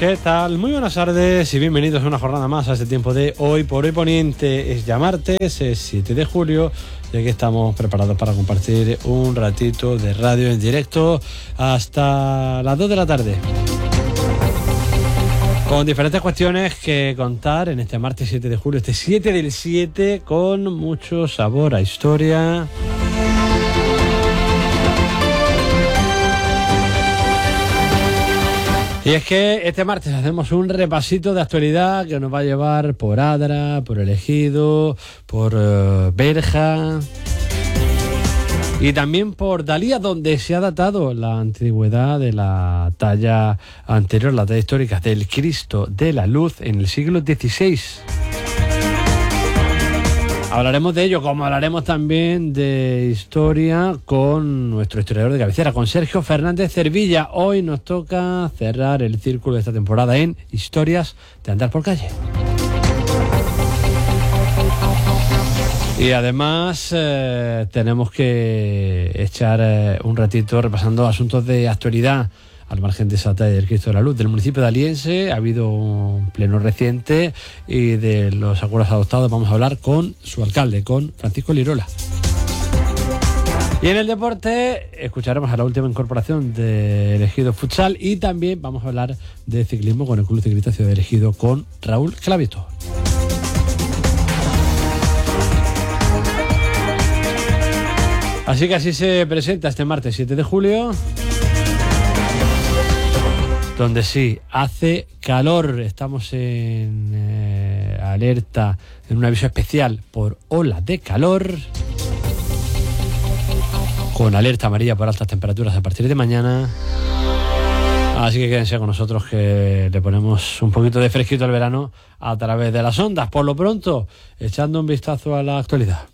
¿Qué tal? Muy buenas tardes y bienvenidos a una jornada más a este tiempo de Hoy por Hoy Poniente. Es ya martes, es 7 de julio y aquí estamos preparados para compartir un ratito de radio en directo hasta las 2 de la tarde. Con diferentes cuestiones que contar en este martes 7 de julio, este 7 del 7, con mucho sabor a historia. Y es que este martes hacemos un repasito de actualidad que nos va a llevar por Adra, por El Ejido, por Berja y también por Dalía, donde se ha datado la antigüedad de la talla anterior, la talla histórica del Cristo de la Luz en el siglo XVI. Hablaremos de ello, como hablaremos también de historia con nuestro historiador de cabecera, con Sergio Fernández Cervilla. Hoy nos toca cerrar el círculo de esta temporada en Historias de Andar por Calle. Y además tenemos que echar un ratito repasando asuntos de actualidad. Al margen de esa talla del Cristo de la Luz del municipio de Aliense, ha habido un pleno reciente y de los acuerdos adoptados vamos a hablar con su alcalde, con Francisco Lirola. Y en el deporte escucharemos a la última incorporación de El Ejido Futsal y también vamos a hablar de ciclismo con el Club Ciclista Ciudad del Ejido con Raúl Clavito. Así que así se presenta este martes 7 de julio. Donde sí, hace calor, estamos en alerta, en un aviso especial por ola de calor, con alerta amarilla por altas temperaturas a partir de mañana. Así que quédense con nosotros que le ponemos un poquito de fresquito al verano a través de las ondas. Por lo pronto, echando un vistazo a la actualidad.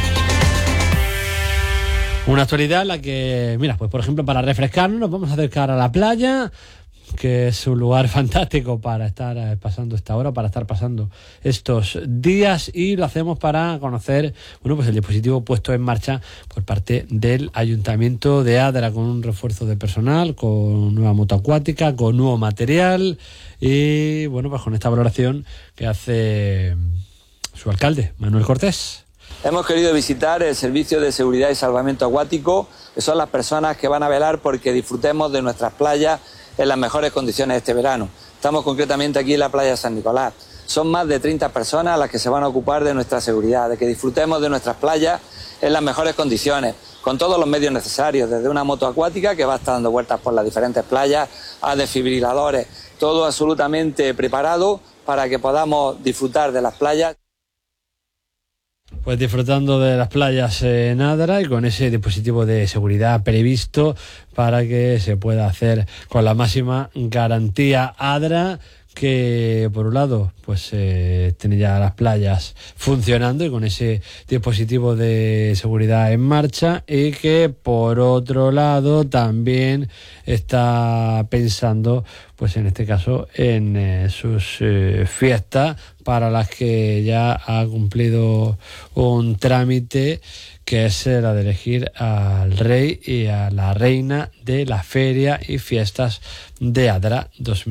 Una actualidad en la que, mira, pues por ejemplo, para refrescarnos nos vamos a acercar a la playa, que es un lugar fantástico para estar pasando esta hora, para estar pasando estos días, y lo hacemos para conocer, bueno, pues el dispositivo puesto en marcha por parte del Ayuntamiento de Adra, con un refuerzo de personal, con nueva moto acuática, con nuevo material y, bueno, pues con esta valoración que hace su alcalde, Manuel Cortés. Hemos querido visitar el Servicio de Seguridad y Salvamento Acuático, que son las personas que van a velar porque disfrutemos de nuestras playas en las mejores condiciones este verano. Estamos concretamente aquí en la playa San Nicolás. Son más de 30 personas las que se van a ocupar de nuestra seguridad, de que disfrutemos de nuestras playas en las mejores condiciones, con todos los medios necesarios, desde una moto acuática que va a estar dando vueltas por las diferentes playas, a desfibriladores, todo absolutamente preparado para que podamos disfrutar de las playas. Pues disfrutando de las playas en Adra y con ese dispositivo de seguridad previsto para que se pueda hacer con la máxima garantía. Adra, que por un lado pues tiene ya las playas funcionando y con ese dispositivo de seguridad en marcha, y que por otro lado también está pensando, pues en este caso, en sus fiestas, para las que ya ha cumplido un trámite, que es la de elegir al rey y a la reina de la Feria y Fiestas de Adra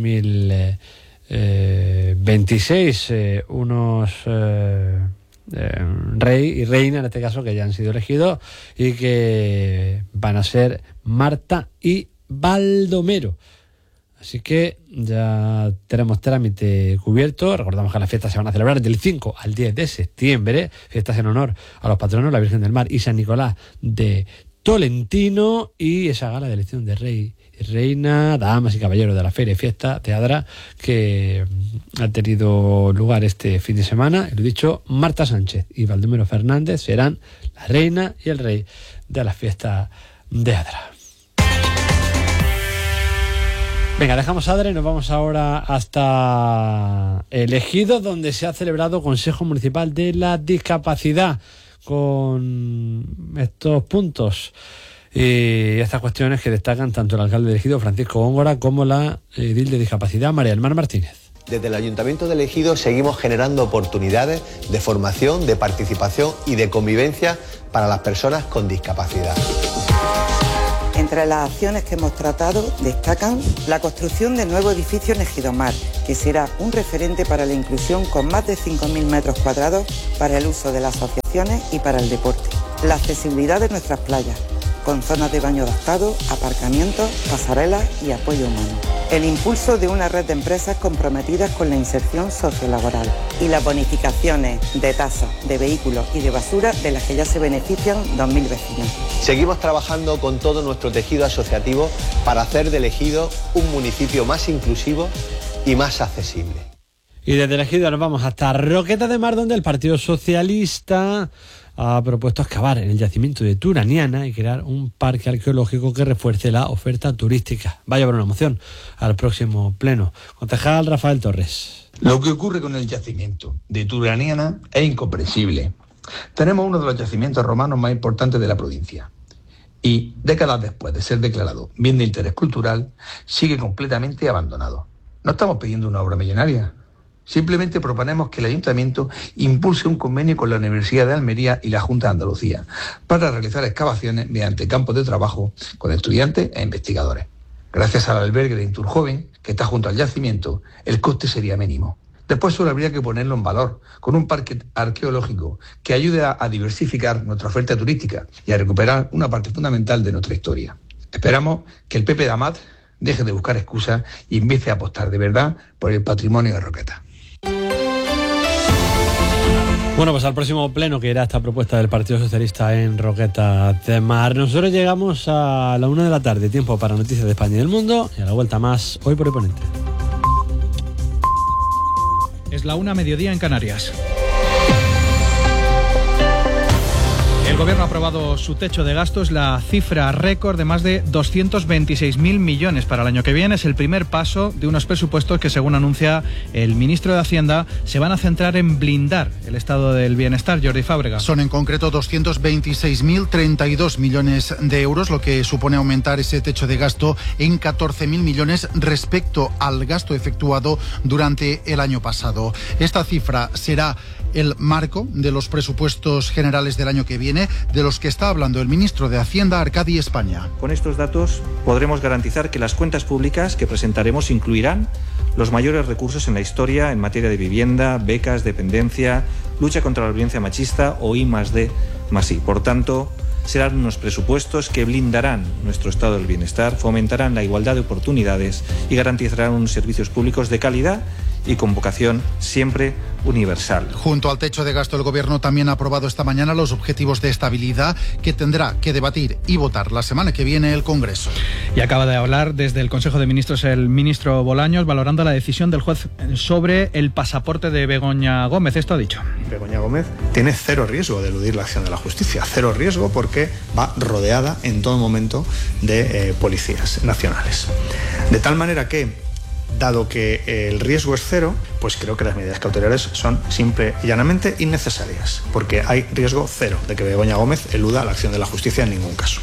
2026, unos rey y reina, en este caso, que ya han sido elegidos y que van a ser Marta y Baldomero. Así que ya tenemos trámite cubierto. Recordamos que las fiestas se van a celebrar del 5 al 10 de septiembre, fiestas en honor a los patronos, la Virgen del Mar y San Nicolás de Tolentino, y esa gala de elección de rey y reina, damas y caballeros de la Feria y Fiesta de Adra, que ha tenido lugar este fin de semana. Lo dicho, Marta Sánchez y Baldomero Fernández serán la reina y el rey de la fiesta de Adra. Venga, dejamos Adra y nos vamos ahora hasta El Ejido, donde se ha celebrado Consejo Municipal de la Discapacidad, con estos puntos y estas cuestiones que destacan tanto el alcalde de Ejido, Francisco Góngora, como la edil de Discapacidad, María del Mar Martínez. Desde el Ayuntamiento de Ejido seguimos generando oportunidades de formación, de participación y de convivencia para las personas con discapacidad. Entre las acciones que hemos tratado destacan la construcción del nuevo edificio en Ejidamar, que será un referente para la inclusión con más de 5.000 metros cuadrados para el uso de las asociaciones y para el deporte. La accesibilidad de nuestras playas, con zonas de baño adaptado, aparcamientos, pasarelas y apoyo humano. El impulso de una red de empresas comprometidas con la inserción sociolaboral y las bonificaciones de tasas de vehículos y de basura de las que ya se benefician 2.000 vecinos. Seguimos trabajando con todo nuestro tejido asociativo para hacer de Ejido un municipio más inclusivo y más accesible. Y desde Ejido nos vamos hasta Roqueta de Mar, donde el Partido Socialista ha propuesto excavar en el yacimiento de Turaniana y crear un parque arqueológico que refuerce la oferta turística. Va a llevar una moción al próximo pleno. Concejal Rafael Torres. Lo que ocurre con el yacimiento de Turaniana es incomprensible. Tenemos uno de los yacimientos romanos más importantes de la provincia y décadas después de ser declarado bien de interés cultural, sigue completamente abandonado. No estamos pidiendo una obra millonaria. Simplemente proponemos que el Ayuntamiento impulse un convenio con la Universidad de Almería y la Junta de Andalucía para realizar excavaciones mediante campos de trabajo con estudiantes e investigadores. Gracias al albergue de Inturjoven, que está junto al yacimiento, el coste sería mínimo. Después solo habría que ponerlo en valor con un parque arqueológico que ayude a diversificar nuestra oferta turística y a recuperar una parte fundamental de nuestra historia. Esperamos que el PP de Amat deje de buscar excusas y empiece a apostar de verdad por el patrimonio de Roqueta. Bueno, pues al próximo pleno que irá esta propuesta del Partido Socialista en Roqueta de Mar. Nosotros llegamos a la 1 de la tarde, tiempo para noticias de España y del mundo, y a la vuelta más Hoy por el Ponente. Es la 1:00 mediodía en Canarias. El Gobierno ha aprobado su techo de gastos, la cifra récord de más de 226.000 millones para el año que viene. Es el primer paso de unos presupuestos que, según anuncia el ministro de Hacienda, se van a centrar en blindar el estado del bienestar. Jordi Fábrega. Son en concreto 226.032 millones de euros, lo que supone aumentar ese techo de gasto en 14.000 millones respecto al gasto efectuado durante el año pasado. Esta cifra será el marco de los presupuestos generales del año que viene, de los que está hablando el ministro de Hacienda, Arcadi España. Con estos datos podremos garantizar que las cuentas públicas que presentaremos incluirán los mayores recursos en la historia en materia de vivienda, becas, dependencia, lucha contra la violencia machista o I+D+I. Por tanto, serán unos presupuestos que blindarán nuestro estado del bienestar, fomentarán la igualdad de oportunidades y garantizarán unos servicios públicos de calidad y con vocación siempre universal. Junto al techo de gasto, el Gobierno también ha aprobado esta mañana los objetivos de estabilidad que tendrá que debatir y votar la semana que viene el Congreso. Y acaba de hablar desde el Consejo de Ministros el ministro Bolaños, valorando la decisión del juez sobre el pasaporte de Begoña Gómez. Esto ha dicho. Begoña Gómez tiene cero riesgo de eludir la acción de la justicia, cero riesgo porque va rodeada en todo momento de policías nacionales. De tal manera que, dado que el riesgo es cero, pues creo que las medidas cautelares son simple y llanamente innecesarias, porque hay riesgo cero de que Begoña Gómez eluda la acción de la justicia en ningún caso.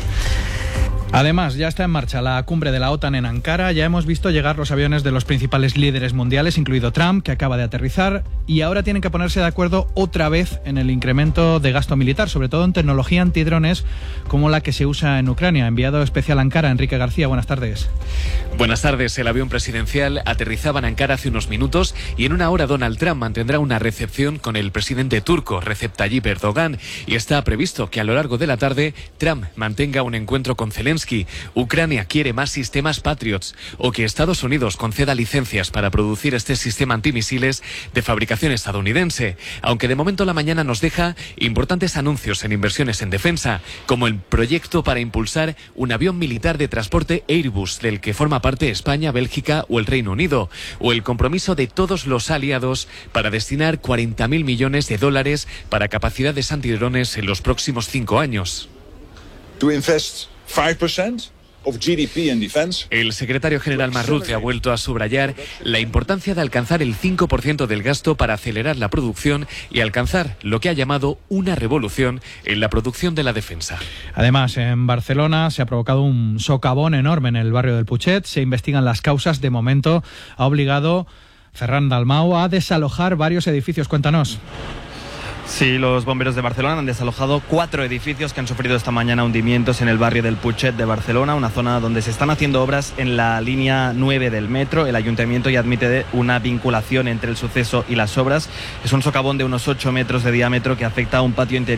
Además, ya está en marcha la cumbre de la OTAN en Ankara. Ya hemos visto llegar los aviones de los principales líderes mundiales, incluido Trump, que acaba de aterrizar, y ahora tienen que ponerse de acuerdo otra vez en el incremento de gasto militar, sobre todo en tecnología antidrones como la que se usa en Ucrania. Enviado especial a Ankara, Enrique García, buenas tardes. Buenas tardes. El avión presidencial aterrizaba en Ankara hace unos minutos y en una hora Donald Trump mantendrá una recepción con el presidente turco, Recep Tayyip Erdogan, y está previsto que a lo largo de la tarde Trump mantenga un encuentro con Zelensky. Ucrania quiere más sistemas Patriots o que Estados Unidos conceda licencias para producir este sistema antimisiles de fabricación estadounidense, aunque de momento la mañana nos deja importantes anuncios en inversiones en defensa, como el proyecto para impulsar un avión militar de transporte Airbus, del que forma parte España, Bélgica o el Reino Unido, o el compromiso de todos los aliados para destinar 40.000 millones de dólares para capacidades antidrones en los próximos 5 años. To invest 5% of GDP in defense. El secretario general Marrute ha vuelto a subrayar la importancia de alcanzar el 5% del gasto para acelerar la producción y alcanzar lo que ha llamado una revolución en la producción de la defensa. Además, en Barcelona se ha provocado un socavón enorme en el barrio del Putxet. Se investigan las causas. De momento ha obligado Ferran Dalmau a desalojar varios edificios. Cuéntanos. Sí, los bomberos de Barcelona han desalojado 4 edificios que han sufrido esta mañana hundimientos en el barrio del Putxet de Barcelona, una zona donde se están haciendo obras en la línea 9 del metro. El ayuntamiento ya admite una vinculación entre el suceso y las obras. Es un socavón de unos 8 metros de diámetro que afecta a un patio interior